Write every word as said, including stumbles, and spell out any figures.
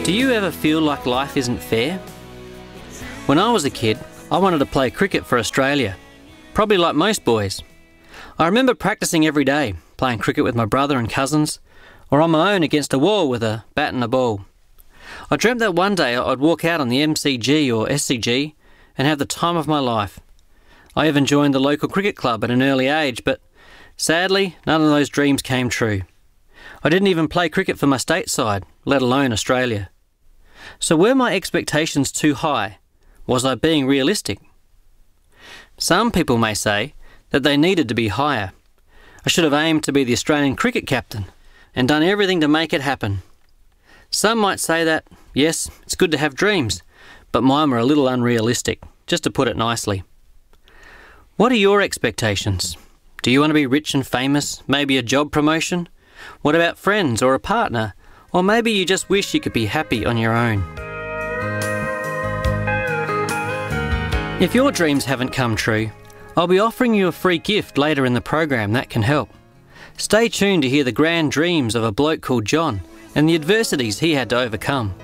Do you ever feel like life isn't fair? When I was a kid, I wanted to play cricket for Australia, probably like most boys. I remember practicing every day, playing cricket with my brother and cousins, or on my own against a wall with a bat and a ball. I dreamt that one day I'd walk out on the M C G or S C G and have the time of my life. I even joined the local cricket club at an early age, but sadly, none of those dreams came true. I didn't even play cricket for my state side, let alone Australia. So were my expectations too high? Was I being realistic? Some people may say that they needed to be higher. I should have aimed to be the Australian cricket captain and done everything to make it happen. Some might say that, yes, it's good to have dreams, but mine were a little unrealistic, just to put it nicely. What are your expectations? Do you want to be rich and famous, maybe a job promotion? What about friends or a partner? Or maybe you just wish you could be happy on your own. If your dreams haven't come true, I'll be offering you a free gift later in the program that can help. Stay tuned to hear the grand dreams of a bloke called John and the adversities he had to overcome.